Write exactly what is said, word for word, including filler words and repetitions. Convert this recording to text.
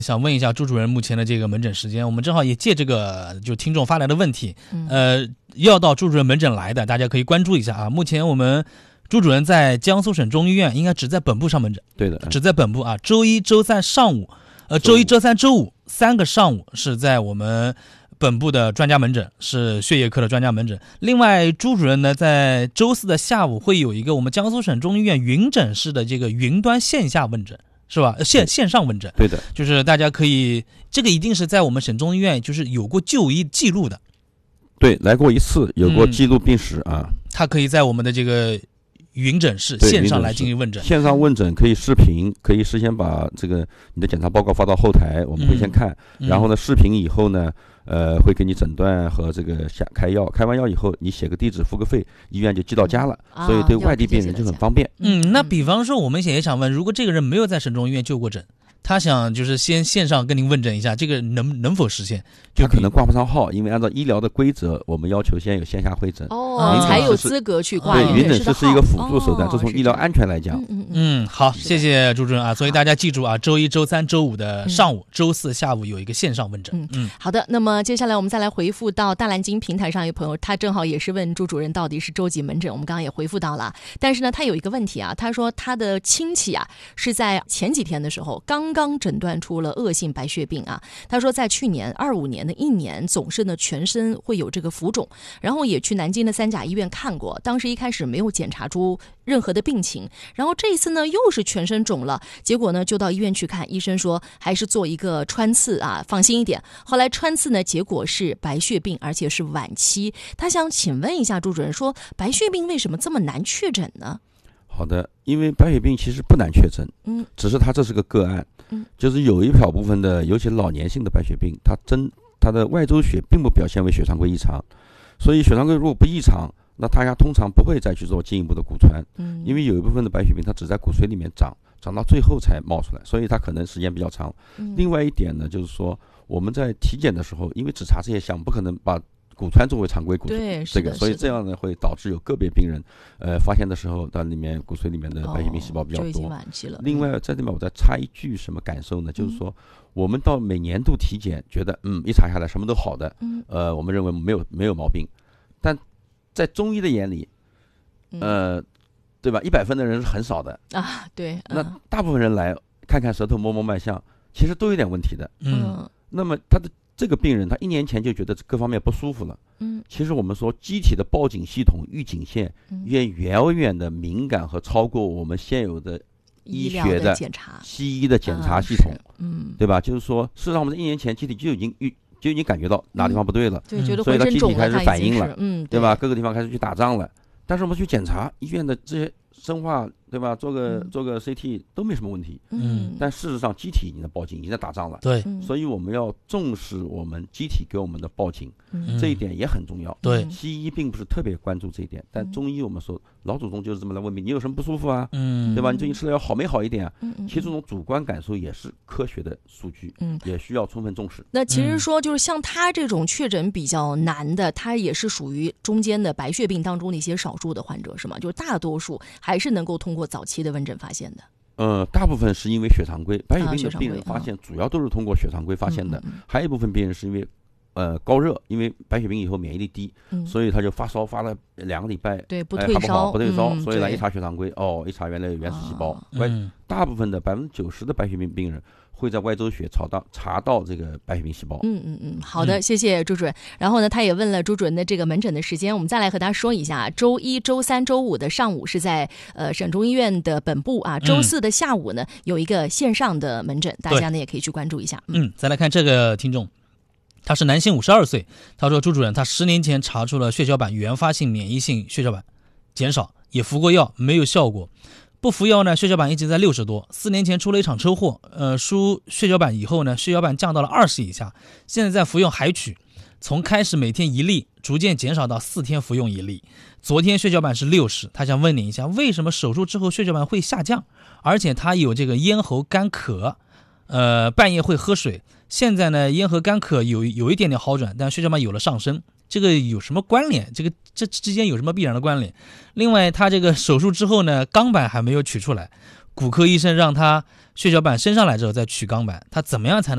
想问一下朱主任目前的这个门诊时间，我们正好也借这个就听众发来的问题，嗯、呃，要到朱主任门诊来的，大家可以关注一下啊。目前我们朱主任在江苏省中医院，应该只在本部上门诊， 对的， 只在本部啊。周一、周三上午，呃，周一、周三、周五三个上午是在我们本部的专家门诊，是血液科的专家门诊。另外，朱主任呢，在周四的下午会有一个我们江苏省中医院云诊室的这个云端线下问诊。是吧？线线上问诊， 对的， 就是大家可以，这个一定是在我们省中医院就是有过就医记录的， 对，来过一次，有过记录病史啊。 嗯、他可以在我们的这个云诊室线上来进行问诊， 线上问诊可以视频，可以事先把这个你的检查报告发到后台，我们会先看，嗯、然后呢，视频以后呢。呃，会给你诊断和这个下开药，开完药以后，你写个地址付个费，医院就寄到家了，嗯、所以对外地病人就很方便。 嗯，那比方说我们也想问，如果这个人没有在省中医院就过诊，他想就是先线上跟您问诊一下，这个能能否实现？ 他可能挂不上号，因为按照医疗的规则，我们要求先有线下会诊， 哦，才有资格去挂。 对，云诊室是一个辅助手段，这、哦、从医疗安全来讲。 嗯嗯，好，谢谢朱主任啊。所以大家记住啊，周一、周三、周五的上午，嗯、周四下午有一个线上问诊。 嗯嗯，好的。那么接下来我们再来回复到大蓝鲸平台上一个朋友，他正好也是问朱主任到底是周几门诊，我们刚刚也回复到了。但是呢，他有一个问题啊，他说他的亲戚啊是在前几天的时候刚刚诊断出了恶性白血病啊。他说在去年二五年的一年总是呢全身会有这个浮肿，然后也去南京的三甲医院看过，当时一开始没有检查出任何的病情，然后这一次呢又是全身肿了，结果呢就到医院去看，医生说还是做一个穿刺啊，放心一点。后来穿刺呢结果是白血病，而且是晚期。他想请问一下朱主任，说白血病为什么这么难确诊呢？ 好的，因为白血病其实不难确诊，嗯，只是它这是个个案，嗯，就是有一小部分的，尤其老年性的白血病，它真它的外周血并不表现为血常规异常，所以血常规如果不异常，那大家通常不会再去做进一步的骨穿，嗯，因为有一部分的白血病它只在骨髓里面长，长到最后才冒出来，所以它可能时间比较长。嗯、另外一点呢，就是说我们在体检的时候，因为只查这些项，不可能把骨穿作为常规骨髓，这个，所以这样呢会导致有个别病人，呃，发现的时候，它里面骨髓里面的白血病细胞比较多，哦、就已经晚期了。另外，在这边我再插一句什么感受呢？嗯、就是说，我们到每年度体检，觉得嗯，一查下来什么都好的，嗯，呃，我们认为没有没有毛病，但在中医的眼里，呃，对吧？一百分的人是很少的啊，对。嗯、 那大部分人来看看舌头，摸摸脉象，其实都有点问题的。嗯。那么他的这个病人，他一年前就觉得各方面不舒服了。嗯。其实我们说，机体的报警系统、预警线远远远的敏感和超过我们现有的医学的检查、 西医的检查系统。嗯。对吧？就是说，事实上我们在一年前机体就已经预。就已经感觉到哪地方不对了， 对，觉得所以他机体开始反应了， 嗯， 对吧？各个地方开始去打仗了。但是我们去检查医院的这些生化，对吧？做个、嗯、做个 C T 都没什么问题，嗯。但事实上，机体已经在报警，已经在打仗了， 对。 所以我们要重视我们机体给我们的报警，嗯、这一点也很重要。 对， 西医并不是特别关注这一点，但中医我们说，老祖宗就是这么来问病，你有什么不舒服啊？嗯，对吧？你最近吃的药好没好一点啊？嗯嗯。其实这种主观感受也是科学的数据，嗯，也需要充分重视。 那其实说，就是像他这种确诊比较难的，他也是属于中间的白血病当中的一些少数的患者，是吗？就是大多数还是能够通过早期的问诊发现的。 呃，大部分是因为血常规，白血病的病人发现主要都是通过血常规发现的，啊嗯嗯、还有一部分病人是因为呃高热，因为白血病以后免疫力低，嗯、所以他就发烧发了两个礼拜， 对，不退烧， 哎、不好不退烧， 嗯、 所以来一查血常规，哦，一查原来有原始细胞，嗯、大部分的百分之九十的白血病病人会在外周血查到查到这个白血病细胞。 嗯嗯嗯，好的，谢谢朱主任。然后呢，他也问了朱主任的这个门诊的时间，我们再来和他说一下：周一、周三、周五的上午是在呃省中医院的本部啊，周四的下午呢、嗯、有一个线上的门诊，大家呢也可以去关注一下。 嗯，嗯再来看这个听众。他是男性，五十二岁。他说：“朱主任，他十年前查出了血小板原发性免疫性血小板减少，也服过药，没有效果。不服药呢，血小板一直在六十多。四年前出了一场车祸，呃，输血小板以后呢，血小板降到了二十以下。现在在服用海曲，从开始每天一粒，逐渐减少到四天服用一粒。昨天血小板是六十，他想问你一下，为什么手术之后血小板会下降？而且他有这个咽喉干咳，呃，半夜会喝水。”现在呢，咽喉干咳有有一点点好转，但血小板有了上升，这个有什么关联？这个这之间有什么必然的关联？另外，他这个手术之后呢，钢板还没有取出来，骨科医生让他血小板升上来之后再取钢板，他怎么样才能